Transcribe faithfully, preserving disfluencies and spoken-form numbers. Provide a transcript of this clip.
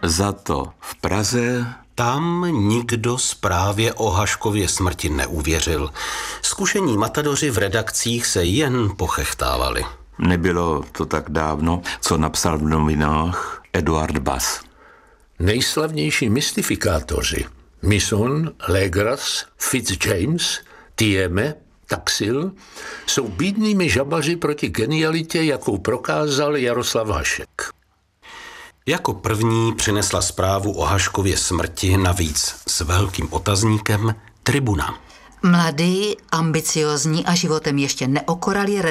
Za to v Praze... Tam nikdo zprávě o Haškově smrti neuvěřil. Zkušení matadoři v redakcích se jen pochechtávali. Nebylo to tak dávno, co napsal v novinách Eduard Bass. Nejslavnější mystifikátoři Misson, Legras, Fitzjames, Thieme, Taxil jsou bídnými žabaři proti genialitě, jakou prokázal Jaroslav Hašek. Jako první přinesla zprávu o Haškově smrti, navíc s velkým otazníkem, Tribuna. Mladý, ambiciozní a životem ještě neokoralý